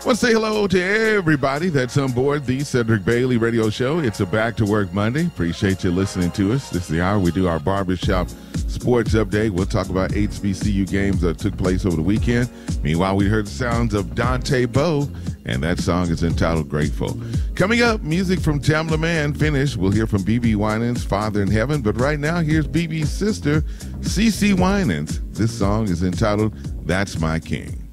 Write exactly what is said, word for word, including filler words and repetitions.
Want to say hello to everybody that's on board the Cedric Bailey Radio Show. It's a Back to Work Monday. Appreciate you listening to us. This is the hour we do our barbershop sports update. We'll talk about H B C U games that took place over the weekend. Meanwhile, we heard the sounds of Dante Bowe, and that song is entitled Grateful. Coming up, music from Tamla Mann. Finish. We'll hear from B B Winans, Father in Heaven. But right now, here's B B's sister, C C Winans. This song is entitled That's My King.